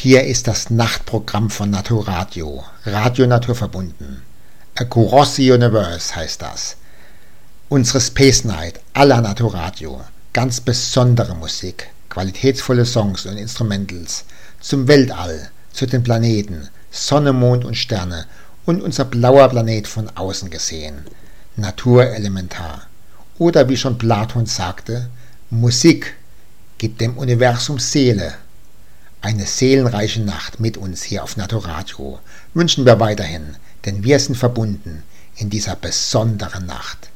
Hier ist das Nachtprogramm von Naturradio, Radio Naturverbunden. Across the Universe heißt das. Unsere Space Night à la Naturradio. Ganz besondere Musik, qualitätsvolle Songs und Instrumentals zum Weltall, zu den Planeten, Sonne, Mond und Sterne und unser blauer Planet von außen gesehen. Naturelementar. Oder wie schon Platon sagte, Musik gibt dem Universum Seele. Eine seelenreiche Nacht mit uns hier auf Naturradio wünschen wir weiterhin, denn wir sind verbunden in dieser besonderen Nacht.